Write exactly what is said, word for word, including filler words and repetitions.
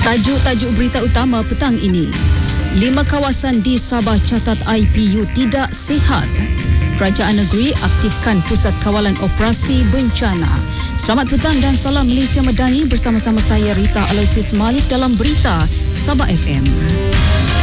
Tajuk-tajuk berita utama petang ini. Lima kawasan di Sabah catat I P U tidak sihat. Kerajaan negeri aktifkan Pusat Kawalan Operasi Bencana. Selamat petang dan salam Malaysia Madani, bersama-sama saya Rita Aloysius Malik dalam berita Sabah F M.